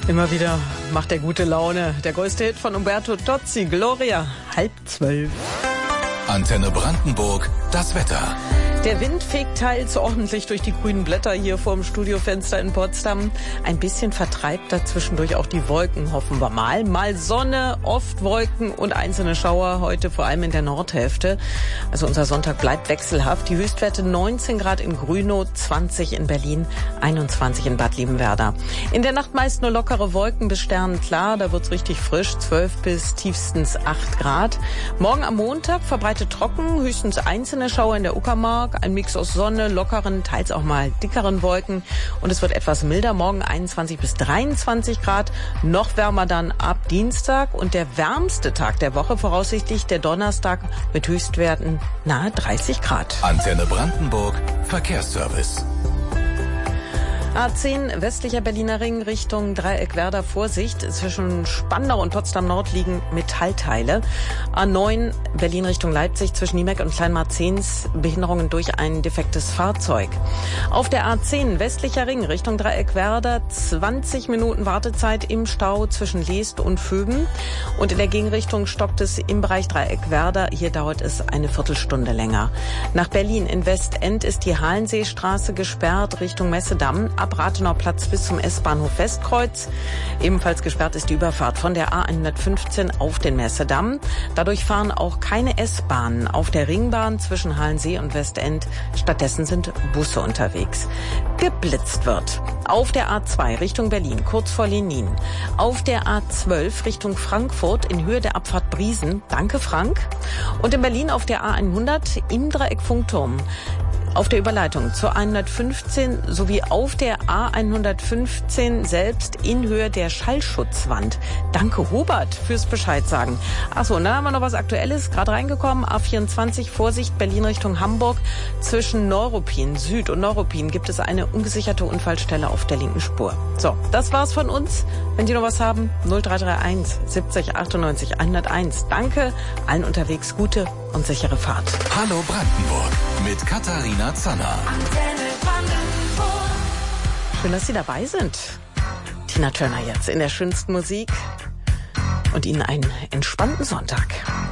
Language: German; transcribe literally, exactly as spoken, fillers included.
Immer wieder macht er gute Laune. Der größte Hit von Umberto Tozzi, Gloria, halb zwölf. Antenne Brandenburg, das Wetter. Der Wind fegt teils ordentlich durch die grünen Blätter hier vorm Studiofenster in Potsdam. Ein bisschen vertreibt da zwischendurch auch die Wolken, hoffen wir mal. Mal Sonne, oft Wolken und einzelne Schauer, heute vor allem in der Nordhälfte. Also unser Sonntag bleibt wechselhaft. Die Höchstwerte neunzehn Grad in Grünow, zwanzig in Berlin, einundzwanzig in Bad Liebenwerda. In der Nacht meist nur lockere Wolken bis sternenklar, da wird's richtig frisch, zwölf bis tiefstens acht Grad. Morgen am Montag verbreitet trocken, höchstens einzelne Schauer in der Uckermark. Ein Mix aus Sonne, lockeren, teils auch mal dickeren Wolken. Und es wird etwas milder. Morgen einundzwanzig bis dreiundzwanzig Grad. Noch wärmer dann ab Dienstag. Und der wärmste Tag der Woche voraussichtlich der Donnerstag mit Höchstwerten nahe dreißig Grad. Antenne Brandenburg, Verkehrsservice. A zehn westlicher Berliner Ring Richtung Dreieckwerder, Vorsicht. Zwischen Spandau und Potsdam Nord liegen Metallteile. A neun Berlin Richtung Leipzig zwischen Niemeck und Kleinmarzens Behinderungen durch ein defektes Fahrzeug. Auf der A zehn westlicher Ring Richtung Dreieckwerder zwanzig Minuten Wartezeit im Stau zwischen Leest und Vöben. Und in der Gegenrichtung stockt es im Bereich Dreieckwerder. Hier dauert es eine Viertelstunde länger. Nach Berlin in Westend ist die Halenseestraße gesperrt Richtung Messedamm. Ab Rathenauer Platz bis zum S-Bahnhof Westkreuz. Ebenfalls gesperrt ist die Überfahrt von der A hundertfünfzehn auf den Messedamm. Dadurch fahren auch keine S-Bahnen auf der Ringbahn zwischen Halensee und Westend. Stattdessen sind Busse unterwegs. Geblitzt wird auf der A zwei Richtung Berlin, kurz vor Lenin. Auf der A zwölf Richtung Frankfurt in Höhe der Abfahrt Briesen. Danke, Frank. Und in Berlin auf der A hundert im Dreieck Funkturm. Auf der Überleitung zur hundertfünfzehn sowie auf der A hundertfünfzehn selbst in Höhe der Schallschutzwand. Danke, Hubert, fürs Bescheid sagen. Achso, und dann haben wir noch was Aktuelles, gerade reingekommen. A vierundzwanzig, Vorsicht, Berlin Richtung Hamburg. Zwischen Neuruppin Süd und Neuruppin gibt es eine ungesicherte Unfallstelle auf der linken Spur. So, das war's von uns. Wenn Sie noch was haben, null drei drei eins siebzig achtundneunzig hunderteins. Danke, allen unterwegs gute und sichere Fahrt. Hallo Brandenburg mit Katharina Zanner. Schön, dass Sie dabei sind. Tina Turner jetzt in der schönsten Musik und Ihnen einen entspannten Sonntag.